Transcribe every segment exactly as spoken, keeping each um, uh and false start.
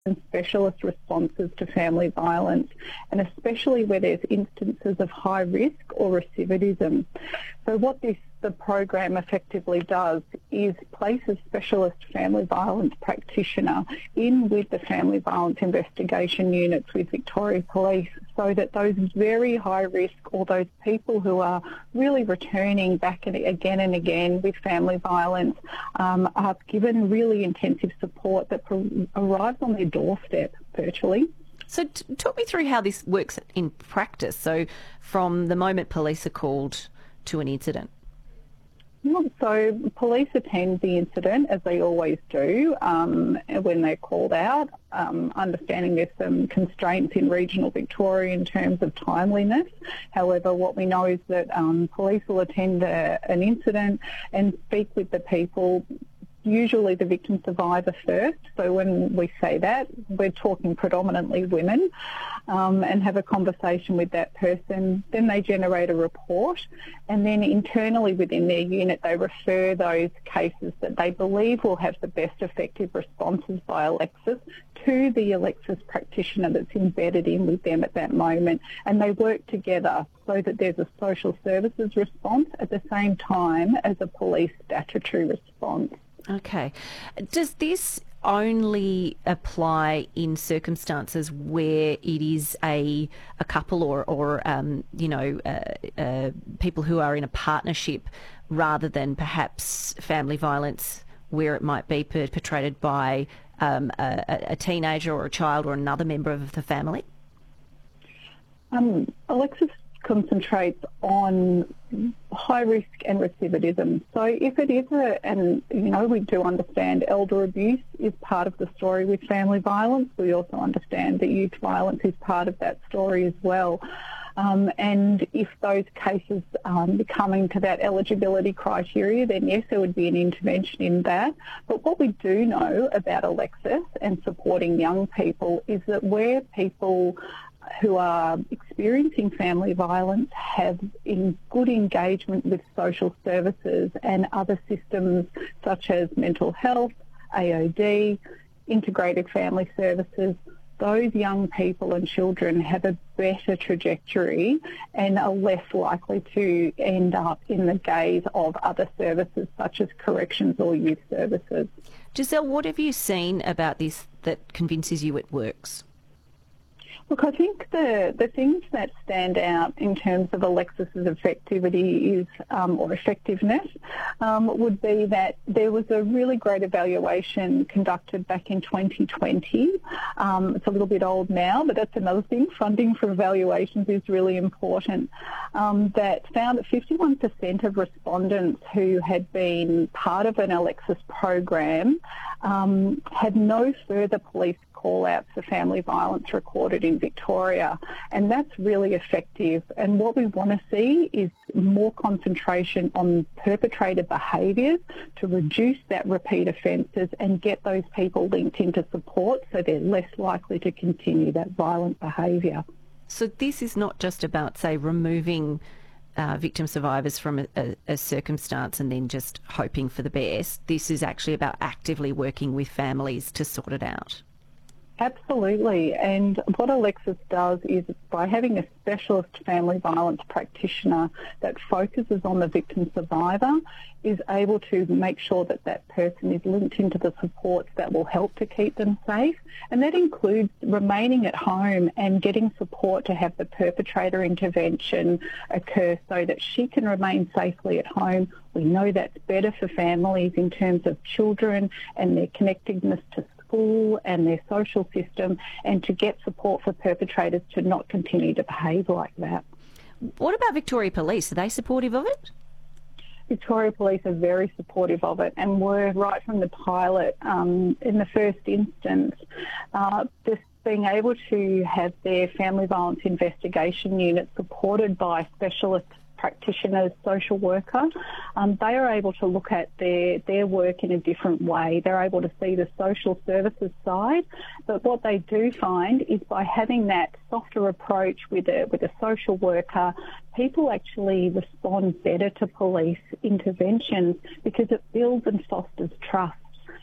and specialist responses to family violence, and especially where there's instances of high risk or recidivism. So what this the program effectively does is place a specialist family violence practitioner in with the family violence investigation units with Victoria Police, so that those very high risk, or those people who are really returning back and again and again with family violence, um, are given really intensive support that arrives on their doorstep virtually. So t- talk me through how this works in practice. So from the moment police are called to an incident. So police attend the incident, as they always do, um, when they're called out, um, understanding there's some constraints in regional Victoria in terms of timeliness. However, what we know is that um, police will attend a, an incident and speak with the people, usually the victim survivor first. So when we say that, we're talking predominantly women, um, and have a conversation with that person. Then they generate a report, and then internally within their unit they refer those cases that they believe will have the best effective responses by Alexis to the Alexis practitioner that's embedded in with them at that moment, and they work together so that there's a social services response at the same time as a police statutory response. Okay. Does this only apply in circumstances where it is a a couple or, or um, you know, uh, uh, people who are in a partnership, rather than perhaps family violence where it might be perpetrated by um, a, a teenager or a child or another member of the family? Um, Alexis concentrates on high risk and recidivism. So if it is a, and you know, we do understand elder abuse is part of the story with family violence. We also understand that youth violence is part of that story as well. Um, and if those cases um, becoming to that eligibility criteria, then yes, there would be an intervention in that. But what we do know about Alexis and supporting young people is that where people who are experiencing family violence have in good engagement with social services and other systems such as mental health, A O D, integrated family services, those young people and children have a better trajectory and are less likely to end up in the gaze of other services such as corrections or youth services. Giselle, what have you seen about this that convinces you it works? Look, I think the, the things that stand out in terms of Alexis's effectivity is, um, or effectiveness, um, would be that there was a really great evaluation conducted back in twenty twenty. Um, it's a little bit old now, but that's another thing. Funding for evaluations is really important. Um, that found that fifty-one percent of respondents who had been part of an Alexis program um, had no further police call-outs for family violence recorded in Victoria, and that's really effective. And what we want to see is more concentration on perpetrator behaviours to reduce that repeat offences and get those people linked into support so they're less likely to continue that violent behaviour. So this is not just about, say, removing uh, victim survivors from a, a, a circumstance and then just hoping for the best. This is actually about actively working with families to sort it out. Absolutely, and what Alexis does is by having a specialist family violence practitioner that focuses on the victim survivor, is able to make sure that that person is linked into the supports that will help to keep them safe, and that includes remaining at home and getting support to have the perpetrator intervention occur so that she can remain safely at home. We know that's better for families in terms of children and their connectedness to school and their social system, and to get support for perpetrators to not continue to behave like that. What about Victoria Police? Are they supportive of it? Victoria Police are very supportive of it and were right from the pilot um, in the first instance. Uh, just being able to have their family violence investigation unit supported by specialist practitioners, social worker, um, they are able to look at their, their work in a different way. They're able to see the social services side, but what they do find is by having that softer approach with a, with a social worker, people actually respond better to police interventions because it builds and fosters trust.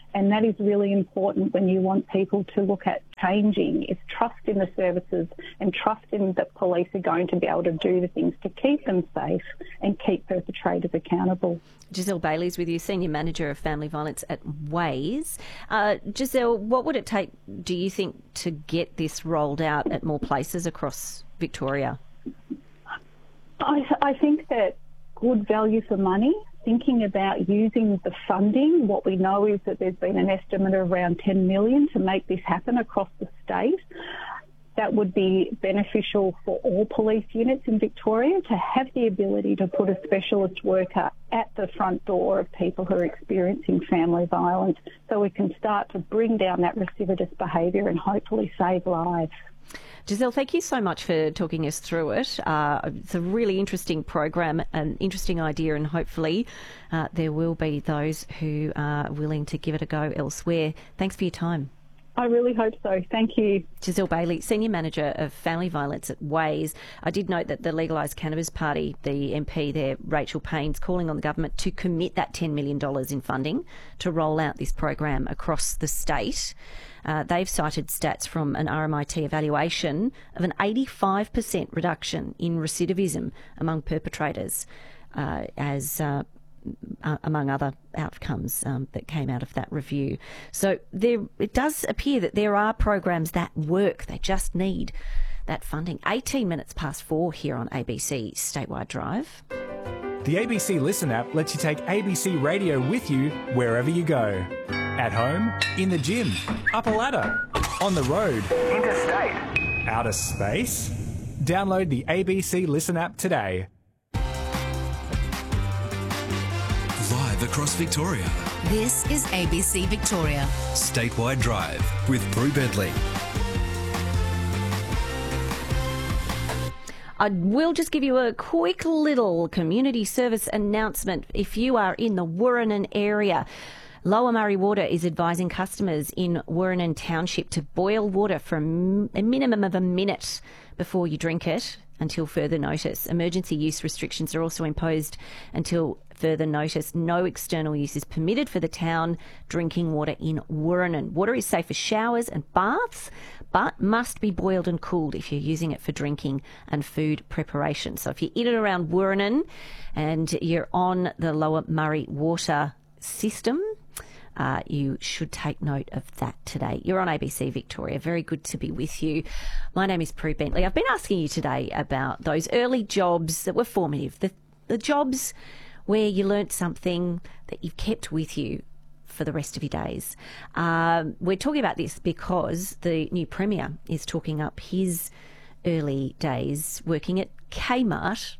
And that is really important when you want people to look at changing, is trust in the services and trust in that police are going to be able to do the things to keep them safe and keep perpetrators accountable. Giselle Bailey's with you, Senior Manager of Family Violence at Ways. Uh, Giselle, what would it take, do you think, to get this rolled out at more places across Victoria? I, I think that good value for money, thinking about using the funding. What we know is that there's been an estimate of around ten million dollars to make this happen across the state. That would be beneficial for all police units in Victoria to have the ability to put a specialist worker at the front door of people who are experiencing family violence, so we can start to bring down that recidivist behaviour and hopefully save lives. Giselle, thank you so much for talking us through it. Uh, it's a really interesting program, an interesting idea, and hopefully uh, there will be those who are willing to give it a go elsewhere. Thanks for your time. I really hope so. Thank you. Giselle Bailey, Senior Manager of Family Violence at Ways. I did note that the Legalised Cannabis Party, the M P there, Rachel Payne's calling on the government to commit that ten million dollars in funding to roll out this program across the state. Uh, they've cited stats from an R M I T evaluation of an eighty-five percent reduction in recidivism among perpetrators uh, as uh, Uh, among other outcomes um, that came out of that review. So there, it does appear that there are programs that work. They just need that funding. eighteen minutes past four here on A B C Statewide Drive. The A B C Listen app lets you take A B C Radio with you wherever you go. At home, in the gym, up a ladder, on the road, interstate, outer space. Download the A B C Listen app today. Live across Victoria. This is A B C Victoria. Statewide Drive with Prue Bentley. I will just give you a quick little community service announcement. If you are in the Wurrunan area, Lower Murray Water is advising customers in Wurrunan Township to boil water for a minimum of a minute before you drink it until further notice. Emergency use restrictions are also imposed until further notice. No external use is permitted for the town drinking water in Wurrunan. Water is safe for showers and baths, but must be boiled and cooled if you're using it for drinking and food preparation. So if you're in and around Wurrunan and you're on the Lower Murray Water system, Uh, you should take note of that today. You're on A B C Victoria. Very good to be with you. My name is Prue Bentley. I've been asking you today about those early jobs that were formative, the, the jobs where you learnt something that you've kept with you for the rest of your days. Um, we're talking about this because the new Premier is talking up his early days working at Kmart.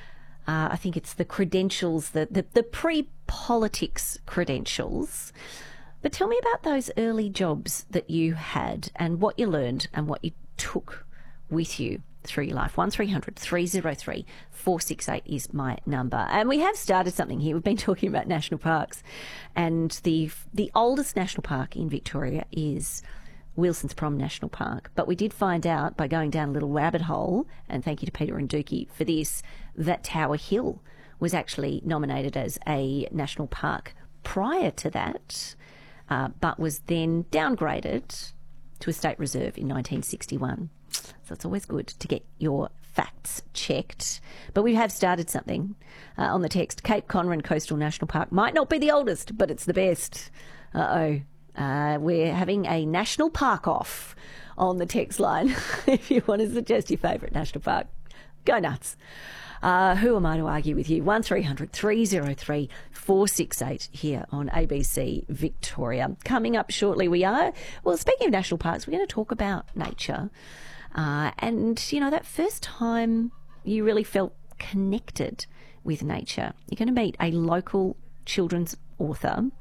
Uh, I think it's the credentials, the, the, the pre-politics credentials. But tell me about those early jobs that you had and what you learned and what you took with you through your life. one three hundred three oh three four six eight is my number. And we have started something here. We've been talking about national parks. And the the oldest national park in Victoria is Wilson's Prom National Park. But we did find out by going down a little rabbit hole, and thank you to Peter and Dookie for this, that Tower Hill was actually nominated as a national park prior to that, uh, but was then downgraded to a state reserve in nineteen sixty-one. So it's always good to get your facts checked. But we have started something uh, on the text. Cape Conran Coastal National Park might not be the oldest, but it's the best. Uh-oh. Uh, we're having a national park off on the text line. If you want to suggest your favourite national park, go nuts. Uh, who am I to argue with you? one three hundred three oh three four six eight here on A B C Victoria. Coming up shortly we are, well, speaking of national parks, we're going to talk about nature. Uh, and, you know, that first time you really felt connected with nature. You're going to meet a local children's author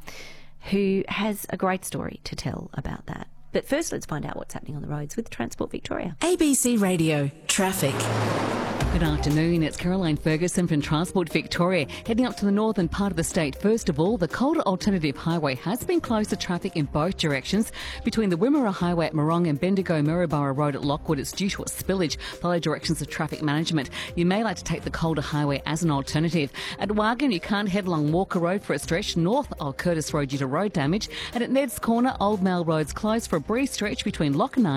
who has a great story to tell about that. But first, let's find out what's happening on the roads with Transport Victoria. A B C Radio Traffic. Good afternoon, it's Caroline Ferguson from Transport Victoria. Heading up to the northern part of the state, first of all, the Calder Alternative Highway has been closed to traffic in both directions. Between the Wimmera Highway at Morong and Bendigo Maryborough Road at Lockwood, it's due to a spillage. Follow directions of traffic management. You may like to take the Calder Highway as an alternative. At Wagon, you can't head along Walker Road for a stretch north of Curtis Road due to road damage. And at Ned's Corner, Old Mail Road's closed for a brief stretch between Lock and